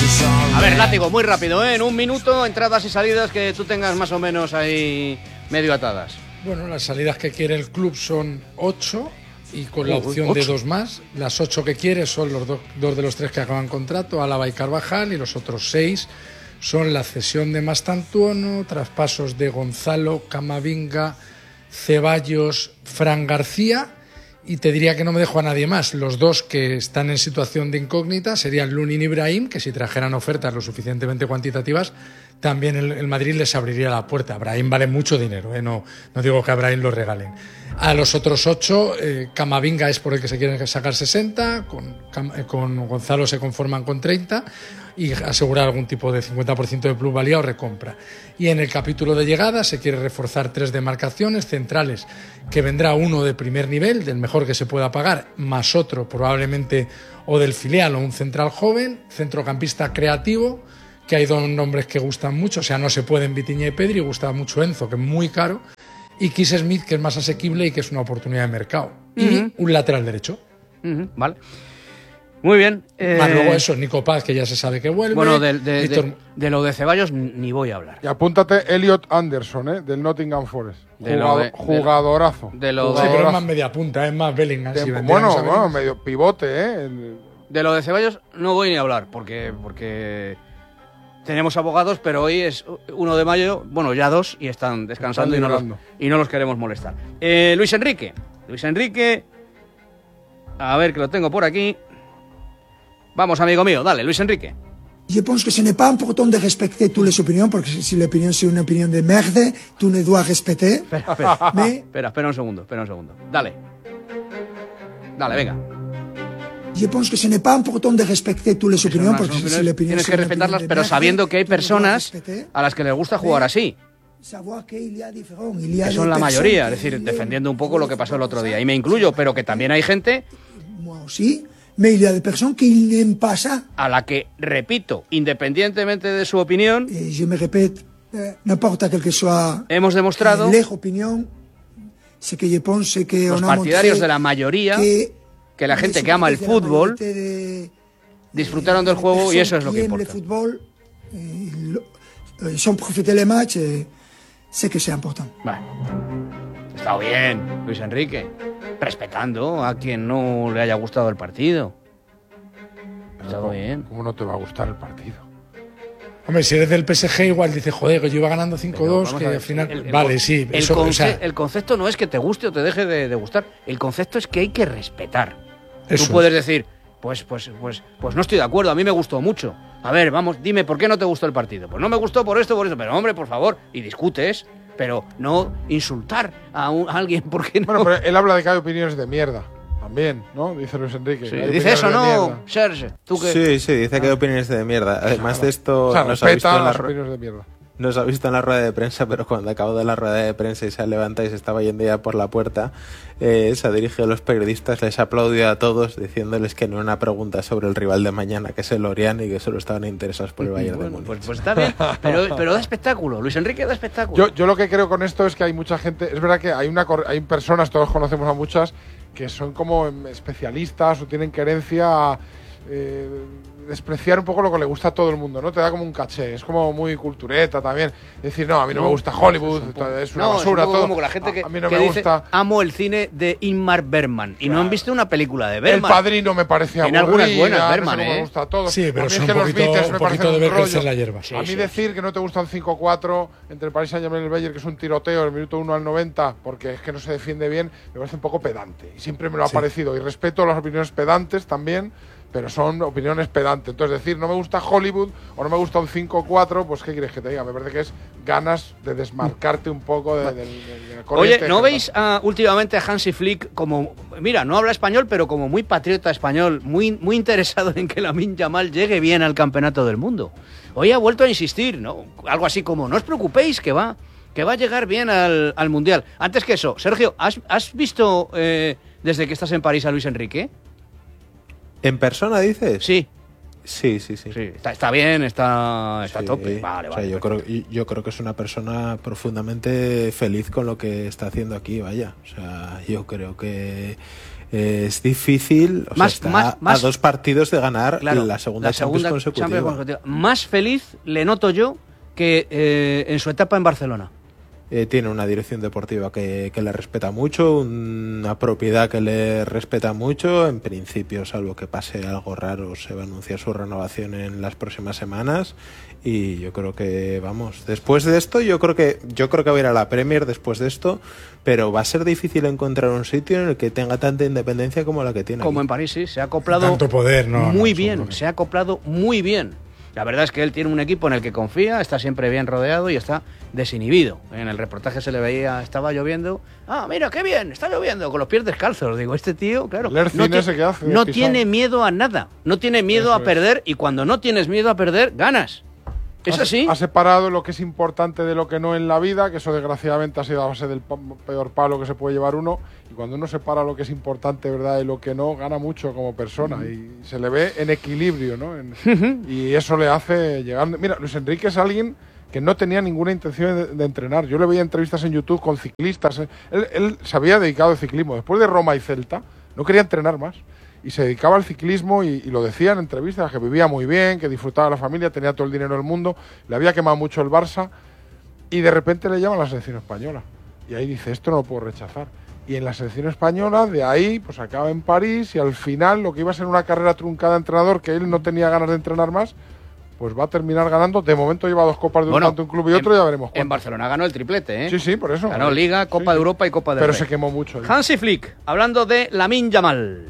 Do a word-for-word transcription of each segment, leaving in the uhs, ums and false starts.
A ver, Látigo, muy rápido, ¿eh? En un minuto, entradas y salidas que tú tengas más o menos ahí medio atadas. Bueno, las salidas que quiere el club son ocho y con la opción ¿ocho? de dos más. Las ocho que quiere son los do, dos de los tres que acaban contrato, Álava y Carvajal, y los otros seis son la cesión de Mastantuono, traspasos de Gonzalo, Camavinga, Ceballos, Fran García, y te diría que no me dejo a nadie más. Los dos que están en situación de incógnita serían Lunin y Brahim, que si trajeran ofertas lo suficientemente cuantitativas, también el, el Madrid les abriría la puerta. Brahim vale mucho dinero, ¿eh? no, no digo que a Brahim lo regalen. A los otros ocho, eh, Camavinga es por el que se quieren sacar sesenta, con, con Gonzalo se conforman con treinta, y asegurar algún tipo de cincuenta por ciento de plusvalía o recompra. Y en el capítulo de llegada se quiere reforzar tres demarcaciones centrales, que vendrá uno de primer nivel, del mejor que se pueda pagar, más otro probablemente o del filial o un central joven, centrocampista creativo, que hay dos nombres que gustan mucho, o sea, no se pueden Vitinha y Pedri, gusta mucho Enzo, que es muy caro, y Kiss Smith, que es más asequible y que es una oportunidad de mercado. Uh-huh. Y un lateral derecho. Uh-huh. Vale. Muy bien. Eh... Más luego eso, Nico Paz, que ya se sabe que vuelve. Bueno, de, de, Víctor... de, de lo de Ceballos ni voy a hablar. Y apúntate Elliot Anderson, ¿eh? Del Nottingham Forest. De Jugado, de, jugadorazo. De lo jugadorazo. Sí, pero es más media punta, es más Bellingham. Si bueno, bueno, medio pivote, ¿eh? El... De lo de Ceballos no voy ni a hablar, porque, porque tenemos abogados, pero hoy es uno de mayo, bueno, ya dos, y están descansando están y, no los, y no los queremos molestar. Eh, Luis Enrique. Luis Enrique. A ver, que lo tengo por aquí. Vamos, amigo mío, dale, Luis Enrique. Je pense que ce n'est pas important de respecter toutes les opinions, porque si l'opinion c'est une opinion de merde, tu ne dois respecter. Espera, espera, Mais... espera, espera un segundo, espera un segundo. Dale. Dale, venga. Je pense que ce n'est pas important de respecter toutes les opinions, porque si l'opinion tienes que respetarlas, pero sabiendo que hay personas a las que les gusta jugar así. Que son la mayoría, es decir, defendiendo un poco lo que pasó el otro día. Y me incluyo, pero que también hay gente... Sí. Mais il y a des personnes qui n'aiment pas ça. A la que, repito, independientemente de su opinión, et je me répète, euh, n'importe quel que soit hemos demostrado les opinions, c'est que je pense que los partidarios de la mayoría, que, que la gente que ama el fútbol, de, disfrutaron del juego y eso es lo que importa. El fútbol, eh, son profiter les matchs, eh, sé que c'est important. Vale. Está bien, Luis Enrique. Respetando a quien no le haya gustado el partido. Está bien. ¿Cómo no te va a gustar el partido? Hombre, si eres del P S G igual dices, joder, que yo iba ganando cinco dos, que al final... El, el, vale, sí. El, eso, conce- o sea... el concepto no es que te guste o te deje de, de gustar. El concepto es que hay que respetar. Eso Tú puedes es. decir, pues, pues, pues, pues no estoy de acuerdo, a mí me gustó mucho. A ver, vamos, dime, ¿por qué no te gustó el partido? Pues no me gustó por esto, por esto. Pero hombre, por favor, y discutes... Pero no insultar a, un, a alguien porque no. Bueno, pero él habla de que hay opiniones de mierda. También, ¿no? Dice Luis Enrique. Sí, dice eso, ¿no, Serge? ¿Tú qué? Sí, sí, dice que hay opiniones de mierda. Además de esto, o sea, nos, ha visto en la, las opiniones de mierda. nos ha visto en la rueda de prensa, pero cuando acabó de la rueda de prensa y se levanta y se estaba yendo ya por la puerta, eh, se dirigió a los periodistas, les aplaudió a todos diciéndoles que no era una pregunta sobre el rival de mañana, que es el Lorient, y que solo estaban interesados por el Bayern bueno, de Múnich. Pues, pues está bien, pero, pero da espectáculo. Luis Enrique da espectáculo. Yo, yo lo que creo con esto es que hay mucha gente. Es verdad que hay una hay personas, todos conocemos a muchas, que son como especialistas o tienen querencia a eh, despreciar un poco lo que le gusta a todo el mundo, ¿no? Te da como un caché, es como muy cultureta también. Decir, no, a mí no, no me gusta Hollywood, es, un poco, es una no, basura, es un poco todo. Como la gente que, a, a mí no que me dice, gusta. Amo el cine de Ingmar Bergman. Y claro. No han visto una película de Bergman. El Padrino me parece aburrida. En algunas buenas, Bergman, ¿eh? Me gusta a todos. Sí, pero a mí es es que un los poquito, Beatles un me poquito de ver crecer la hierba. Sí, a mí sí, decir sí. que no te gusta un cinco cuatro entre el Paris Saint-Germain y el Bayern, que es un tiroteo del minuto uno al noventa, porque es que no se defiende bien, me parece un poco pedante. Y siempre me lo ha sí. parecido. Y respeto las opiniones pedantes también, pero son opiniones pedantes. Entonces, decir, no me gusta Hollywood o no me gusta un cinco cuatro, pues ¿qué quieres que te diga? Me parece que es ganas de desmarcarte un poco de, de, de, de la corriente. Oye, ¿no veis uh, últimamente a Hansi Flick como, mira, no habla español, pero como muy patriota español, muy, muy interesado en que Lamine Yamal llegue bien al campeonato del mundo? Hoy ha vuelto a insistir, ¿no? Algo así como, no os preocupéis, que va, que va a llegar bien al, al Mundial. Antes que eso, Sergio, ¿has, has visto eh, desde que estás en París a Luis Enrique? ¿En persona dices? Sí. Sí, sí, sí. sí está, está bien, está, está sí, a tope. Vale, o sea, vale. Yo creo, yo creo que es una persona profundamente feliz con lo que está haciendo aquí, vaya. O sea, yo creo que Eh, es difícil, o Más- sea, está más- a, más- a dos partidos de ganar Claro, la segunda, la segunda Champions consecutiva. Champions consecutiva. Más feliz le noto yo que eh, en su etapa en Barcelona. Eh, tiene una dirección deportiva que, que le respeta mucho, una propiedad que le respeta mucho. En principio, salvo que pase algo raro, se va a anunciar su renovación en las próximas semanas. Y yo creo que, vamos, después de esto, yo creo que yo creo que va a ir a la Premier después de esto, pero va a ser difícil encontrar un sitio en el que tenga tanta independencia como la que tiene. Como aquí. en París, sí, se ha acoplado Tanto poder, no, muy no, bien, seguro que- se ha acoplado muy bien. La verdad es que él tiene un equipo en el que confía, está siempre bien rodeado y está desinhibido. En el reportaje se le veía, estaba lloviendo. Ah, mira, qué bien, está lloviendo, con los pies descalzos. Digo, este tío, claro, El Ercine no, ti- ese que hace, no pisado. tiene miedo a nada, no tiene miedo Eso a es. perder y cuando no tienes miedo a perder, ganas. ¿Es Ha- así? Ha separado lo que es importante de lo que no en la vida, que eso desgraciadamente ha sido a base del pa- peor palo que se puede llevar uno. Y cuando uno separa lo que es importante, ¿verdad?, y lo que no, gana mucho como persona. Y se le ve en equilibrio, ¿no? En- y eso le hace llegar. Mira, Luis Enrique es alguien que no tenía ninguna intención de, de entrenar. Yo le veía entrevistas en YouTube con ciclistas. Él, él se había dedicado al ciclismo. Después de Roma y Celta, no quería entrenar más. Y se dedicaba al ciclismo y, y lo decía en entrevistas, que vivía muy bien, que disfrutaba de la familia, tenía todo el dinero del mundo, le había quemado mucho el Barça y de repente le llaman a la selección española. Y ahí dice, esto no lo puedo rechazar. Y en la selección española, de ahí, pues acaba en París y al final lo que iba a ser una carrera truncada de entrenador, que él no tenía ganas de entrenar más, pues va a terminar ganando. De momento lleva dos copas de Bueno, un tanto un club y otro, en- ya veremos En cuánto. Barcelona ganó el triplete, ¿eh? Sí, sí, por eso. Ganó Liga, Copa Sí, de sí. Europa y Copa del Pero Rey. se quemó mucho. ahí. Hansi Flick, hablando de Lamine Yamal.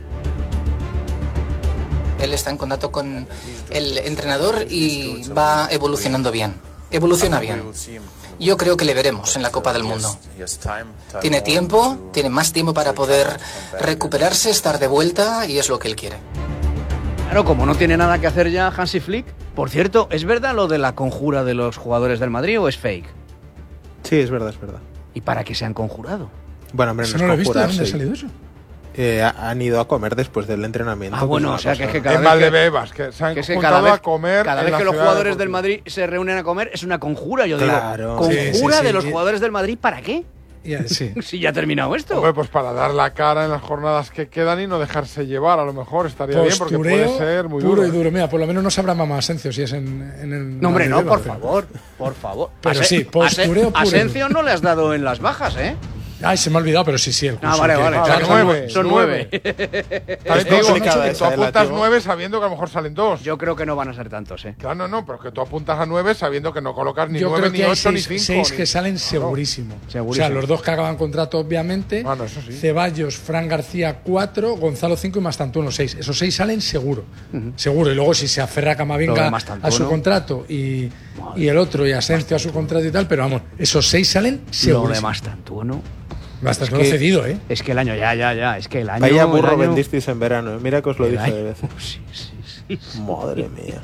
Él está en contacto con el entrenador y va evolucionando bien. Evoluciona bien. Yo creo que le veremos en la Copa del Mundo. Tiene tiempo, tiene más tiempo para poder recuperarse, estar de vuelta y es lo que él quiere. Claro, como no tiene nada que hacer ya Hansi Flick. Por cierto, ¿es verdad lo de la conjura de los jugadores del Madrid o es fake? Sí, es verdad, es verdad. ¿Y para qué se han conjurado? Bueno, hombre, Eso no no lo he es visto, ¿de dónde ha conjurarse. salido eso? Eh, ha- han ido a comer después del entrenamiento. Ah, pues bueno, una o sea, que cosa- es que cada En vez que, Valdebebas, que se han que es que juntado cada vez, a comer. cada en vez la que los ciudad jugadores del deportiva. Madrid se reúnen a comer, es una conjura, yo Claro. digo. Sí, ¿Conjura sí, sí. de los Y- jugadores del Madrid para qué? Ya, sí. Si ya ha terminado esto. Hombre, pues para dar la cara en las jornadas que quedan y no dejarse llevar, a lo mejor estaría bien, porque puede Postureo ser muy puro duro. y ¿eh? duro. Mira, por lo menos no sabrá Mamá Asencio si es en, en el. No, hombre, no, Valdebebas, por pero- favor, por favor. Pero Ase- sí, postureo Ase- puro. Asencio no le has dado en las bajas, ¿eh? Ay, se me ha olvidado, pero sí, sí. El Ah, curso vale, que- vale. Ah, o sea, la que son nueve, son nueve. nueve. También te Es digo, complicada que esa, tú ¿eh, apuntas Látigo? nueve sabiendo que a lo mejor salen dos. Yo creo que no van a ser tantos, ¿eh? Claro, no, no, pero que tú apuntas a nueve sabiendo que no colocas ni Yo nueve, creo ni que hay ocho, ni seis, cinco. seis ni- que salen Claro. segurísimo. Segurísimo. O sea, los dos que acaban contrato, obviamente. Bueno, eso sí. Ceballos, Fran García, cuatro, Gonzalo, cinco y Mastantuono, seis. Esos seis salen seguro. Seguro. Y luego, si se aferra a Lo Camavinga de Mastantuono. a su contrato y, y el otro y Asencio a su contrato y tal, pero vamos, esos seis salen seguro. Lo de Mastantuono. Bastante que- cedido, ¿eh? Es que el año, ya, ya, ya. Es que el año. Vaya el burro año- vendisteis en verano. ¿eh? Mira que os lo el dije año- de veces. Sí, sí, sí, sí. Madre mía.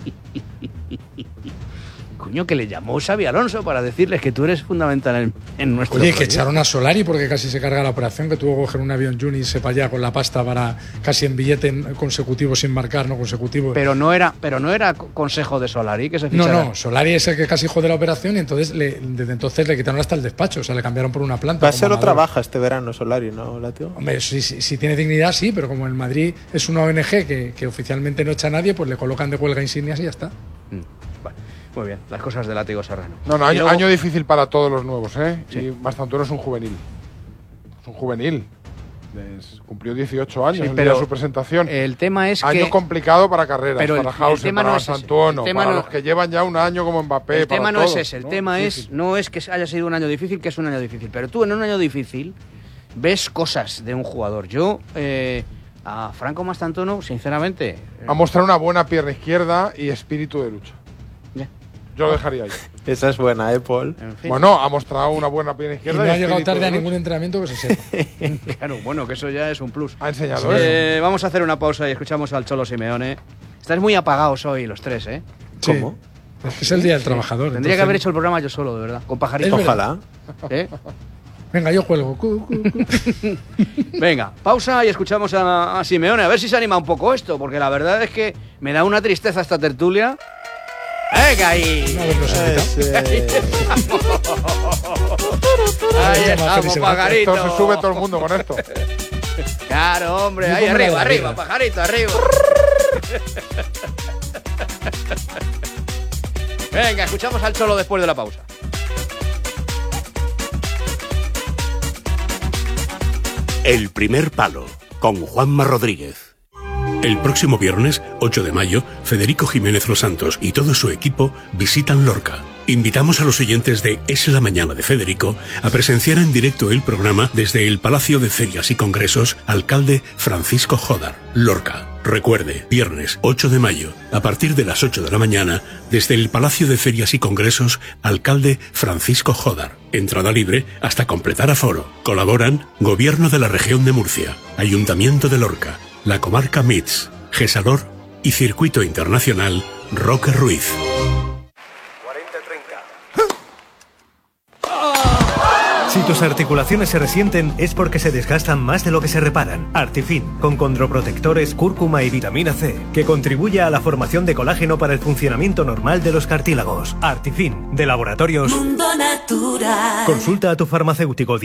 Coño, que le llamó Xavi Alonso para decirles que tú eres fundamental en, en nuestro Oye, que proyecto. echaron a Solari porque casi se carga la operación, que tuvo que coger un avión Juni y irse para allá con la pasta para casi en billete en- consecutivo sin marcar, no consecutivo. Pero no era, pero no era consejo de Solari que se No, fichara. no, Solari es el que casi jode la operación y entonces le- desde entonces le quitaron hasta el despacho, o sea, le cambiaron por una planta. Va a como ser otra Amador. baja este verano, Solari, ¿no, Latio? Hombre, si, si- si tiene dignidad, sí, pero como el Madrid es una O N G que, que oficialmente no echa a nadie, pues le colocan de huelga insignias y ya está. Mm, vale. Muy bien, las cosas de Látigo Serrano. No, no, Y año, luego- año difícil para todos los nuevos, ¿eh? Sí. Y Mastantuono es un juvenil. Es un juvenil. Es- cumplió dieciocho años Sí, el pero día de su presentación. El tema es Año que complicado para carreras, Pero el- para el Hauser, tema para no es ese. Mastantuono, El tema para no- los que llevan ya un año como Mbappé. el tema para no todos, es ese, el ¿no? tema Sí, es sí. no es que haya sido un año difícil, que es un año difícil, pero tú en un año difícil ves cosas de un jugador. Yo eh, a Franco Mastantuono, sinceramente, eh, Ha mostrado una buena pierna izquierda y espíritu de lucha. ya, Yo lo dejaría ahí. Esa es buena, ¿eh, Paul? en fin. Bueno, ha mostrado una buena pierna Y izquierda. no y ha llegado espíritu tarde de a lucha. ningún entrenamiento que se sepa. Claro, bueno, que eso ya es un plus. Ha enseñado Eh, vamos a hacer una pausa y escuchamos al Cholo Simeone. Estáis muy apagados hoy los tres, ¿eh? ¿Cómo? Sí. Es que es el día del trabajador. Tendría entonces- que haber hecho el programa yo solo, de verdad, con pajarito. Es Ojalá. ¿Eh? Venga, yo juego. Cu, cu, cu. Venga, pausa y escuchamos a, a Simeone, a ver si se anima un poco esto, porque la verdad es que me da una tristeza esta tertulia. ¡Venga ahí! A ver, los invitado. Ese- Ahí Llama a estamos, Feliz Sebastián. pajarito. Esto se sube todo el mundo con esto. Claro, hombre, Yo ahí como la arriba, de arriba, arriba. pajarito, arriba. Venga, escuchamos al Cholo después de la pausa. El primer palo, con Juanma Rodríguez. El próximo viernes, ocho de mayo, Federico Jiménez Los Santos y todo su equipo visitan Lorca. Invitamos a los oyentes de Es la Mañana de Federico a presenciar en directo el programa desde el Palacio de Ferias y Congresos Alcalde Francisco Jódar, Lorca. Recuerde, viernes ocho de mayo, a partir de las ocho de la mañana, desde el Palacio de Ferias y Congresos Alcalde Francisco Jódar. Entrada libre hasta completar aforo. Colaboran Gobierno de la Región de Murcia, Ayuntamiento de Lorca, la Comarca M I T S, Gesalor y Circuito Internacional Roque Ruiz. Si tus articulaciones se resienten es porque se desgastan más de lo que se reparan. Artifin, con condroprotectores, cúrcuma y vitamina C, que contribuye a la formación de colágeno para el funcionamiento normal de los cartílagos. Artifin, de Laboratorios Mundo Natural. Consulta a tu farmacéutico.